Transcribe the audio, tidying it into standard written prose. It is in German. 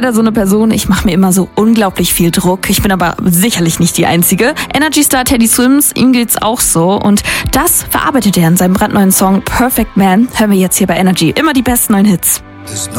leider so eine Person, ich mache mir immer so unglaublich viel Druck. Ich bin aber sicherlich nicht die Einzige. Energy-Star Teddy Swims, ihm geht's auch so. Und das verarbeitet er in seinem brandneuen Song Perfect Man. Hören wir jetzt hier bei Energy. Immer die besten neuen Hits.